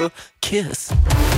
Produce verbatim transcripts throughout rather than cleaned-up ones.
Kiss.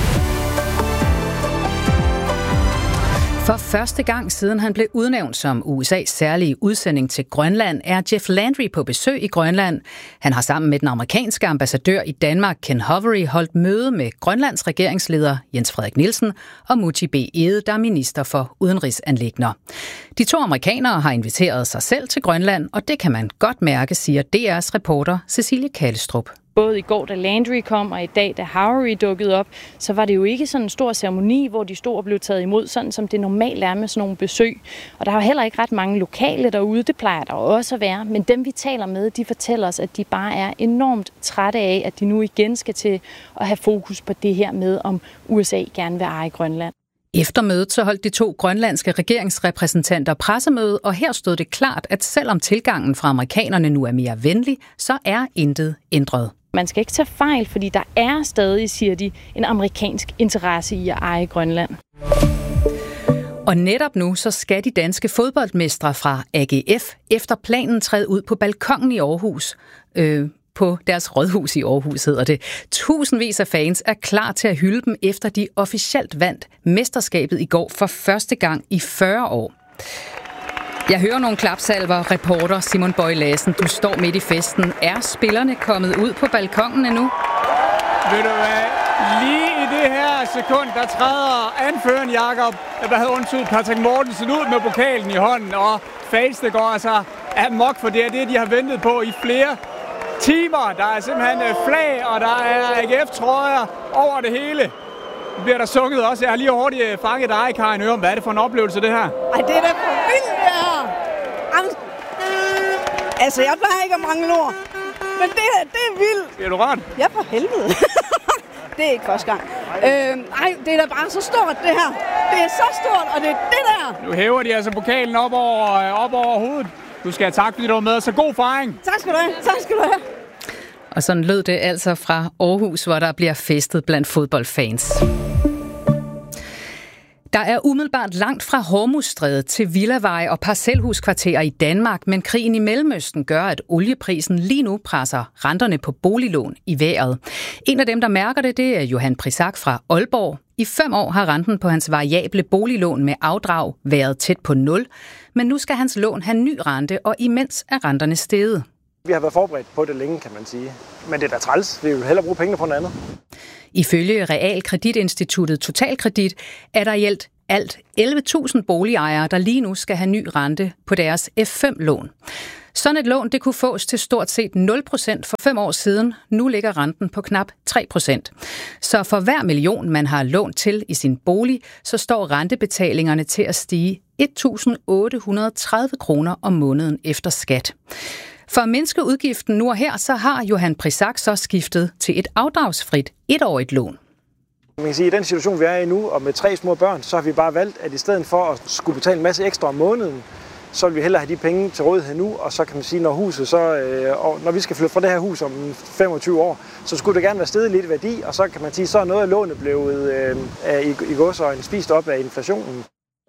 For første gang siden han blev udnævnt som U S A's særlige udsending til Grønland, er Jeff Landry på besøg i Grønland. Han har sammen med den amerikanske ambassadør i Danmark, Ken Hovery, holdt møde med Grønlands regeringsleder Jens Frederik Nielsen og Muti B. Egede, der er minister for udenrigsanliggender. De to amerikanere har inviteret sig selv til Grønland, og det kan man godt mærke, siger D R's reporter Cecilie Kallestrup. Både i går, da Landry kom, og i dag, da Howery dukkede op, så var det jo ikke sådan en stor ceremoni, hvor de stod og blev taget imod, sådan som det normalt er med sådan nogle besøg. Og der er jo heller ikke ret mange lokale derude, det plejer der også at være. Men dem, vi taler med, de fortæller os, at de bare er enormt trætte af, at de nu igen skal til at have fokus på det her med, om U S A gerne vil eje Grønland. Efter mødet så holdt de to grønlandske regeringsrepræsentanter pressemøde, og her stod det klart, at selvom tilgangen fra amerikanerne nu er mere venlig, så er intet ændret. Man skal ikke tage fejl, fordi der er stadig, siger de, en amerikansk interesse i at eje Grønland. Og netop nu så skal de danske fodboldmestre fra A G F efter planen træde ud på balkongen i Aarhus. Øh, på deres rådhus i Aarhus hedder det. Tusindvis af fans er klar til at hylde dem, efter de officielt vandt mesterskabet i går for første gang i fyrre år. Jeg hører nogle klapsalver. Reporter Simon Bøje Lassen, du står midt i festen. Er spillerne kommet ud på balkongen endnu? Ved du hvad? Lige i det her sekund, der træder anføreren Jakob, der havde undtydet Patrick Mortensen ud med pokalen i hånden, og fans, det går altså amok, for det er det, de har ventet på i flere timer. Der er simpelthen flag, og der er A G F-trøjer over det hele. Nu bliver der sunget også. Jeg har lige hurtigt fanget dig, Karin Ørum. Hvad er det for en oplevelse, det her? Ej, det er da for vildt, det her. Altså, jeg plejer ikke at mangle ord. Men det her, det er vildt. Bliver du rart? Ja, for helvede. Det er ikke første gang. Øh, ej, det er da bare så stort, det her. Det er så stort, og det er det der. Nu hæver de altså pokalen op over, op over hovedet. Du skal have tak, fordi du var med. Så god fejring. Tak skal du have. Tak skal du have. Og sådan lød det altså fra Aarhus, hvor der bliver festet blandt fodboldfans. Der er umiddelbart langt fra Hormuzstrædet til villaveje og parcelhuskvarterer i Danmark, men krigen i Mellemøsten gør, at olieprisen lige nu presser renterne på boliglån i vejret. En af dem, der mærker det, det er Johan Prisak fra Aalborg. I fem år har renten på hans variable boliglån med afdrag været tæt på nul, men nu skal hans lån have ny rente, og imens er renterne steget. Vi har været forberedt på det længe, kan man sige. Men det er da træls. Vi vil hellere bruge pengene på noget andet. Ifølge realkreditinstituttet Totalkredit er der i alt alt elleve tusind boligejere, der lige nu skal have ny rente på deres F fem lån. Sådan et lån det kunne fås til stort set nul procent for fem år siden. Nu ligger renten på knap tre procent. Så for hver million, man har lånt til i sin bolig, så står rentebetalingerne til at stige et tusind otte hundrede og tredive kroner om måneden efter skat. For at mindske udgiften nu og her, så har Johan Prisak så skiftet til et afdragsfrit etårigt lån. Man kan sige, at i den situation, vi er i nu, og med tre små børn, så har vi bare valgt, at i stedet for at skulle betale en masse ekstra om måneden, så vil vi hellere have de penge til rådighed nu, og så kan man sige, når huset så, øh, og når vi skal flytte fra det her hus om femogtyve år, så skulle det gerne være steget lidt i værdi, og så kan man sige, så er noget af lånet blevet øh, i, i godsøjne spist op af inflationen.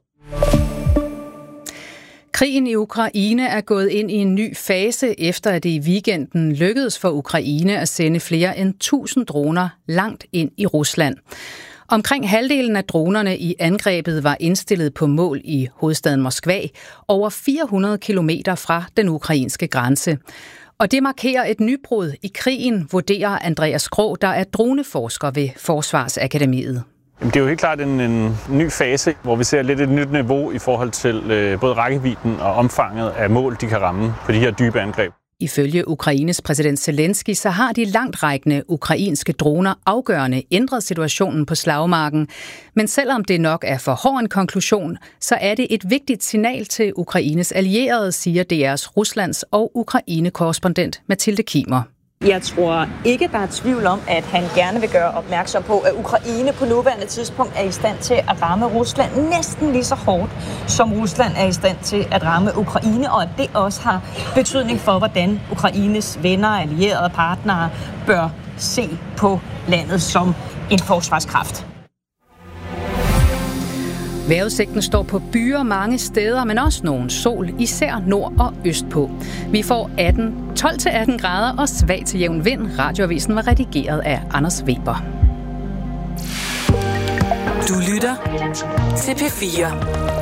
Krigen i Ukraine er gået ind i en ny fase, efter at det i weekenden lykkedes for Ukraine at sende flere end tusind droner langt ind i Rusland. Omkring halvdelen af dronerne i angrebet var indstillet på mål i hovedstaden Moskva, over fire hundrede kilometer fra den ukrainske grænse. Og det markerer et nybrud i krigen, vurderer Andreas Krog, der er droneforsker ved Forsvarsakademiet. Det er jo helt klart en, en ny fase, hvor vi ser lidt et nyt niveau i forhold til øh, både rækkevidden og omfanget af mål, de kan ramme på de her dybe angreb. Ifølge Ukraines præsident Zelensky, så har de langtrækkende ukrainske droner afgørende ændret situationen på slagmarken. Men selvom det nok er for hård en konklusion, så er det et vigtigt signal til Ukraines allierede, siger D R's Ruslands og Ukraine-korrespondent Mathilde Kimer. Jeg tror ikke, der er tvivl om, at han gerne vil gøre opmærksom på, at Ukraine på nuværende tidspunkt er i stand til at ramme Rusland næsten lige så hårdt, som Rusland er i stand til at ramme Ukraine, og at det også har betydning for, hvordan Ukraines venner, allierede og partnere bør se på landet som en forsvarskraft. Vejrudsigten står på byer mange steder, men også nogle sol, især nord og østpå. Vi får tolv til atten grader og svag til jævn vind. Radioavisen var redigeret af Anders Weber. Du lytter til P fire.